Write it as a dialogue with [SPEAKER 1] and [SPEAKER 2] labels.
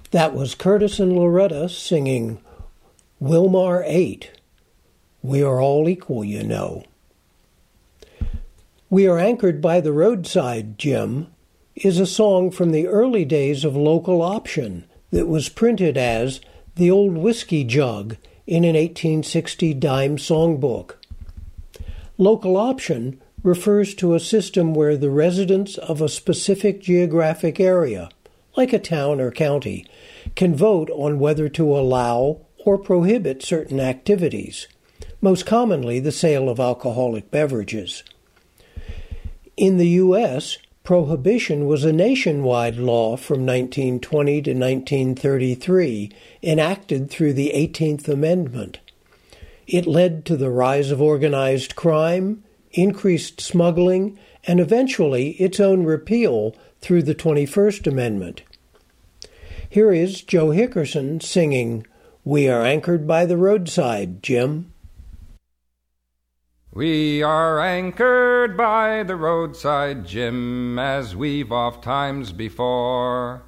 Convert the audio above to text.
[SPEAKER 1] That was Curtis and Loretta singing Wilmar 8, We Are All Equal, You Know. We Are Anchored by the Roadside, Jim, is a song from the early days of Local Option that was printed as The Old Whiskey Jug in an 1860 dime songbook. Local Option refers to a system where the residents of a specific geographic area, like a town or county, can vote on whether to allow or prohibit certain activities, most commonly the sale of alcoholic beverages. In the U.S., prohibition was a nationwide law from 1920 to 1933, enacted through the 18th Amendment. It led to the rise of organized crime, increased smuggling, and eventually its own repeal through the 21st Amendment. Here is Joe Hickerson singing, We Are Anchored by the Roadside, Jim.
[SPEAKER 2] We are anchored by the roadside, Jim, as we've oft times before.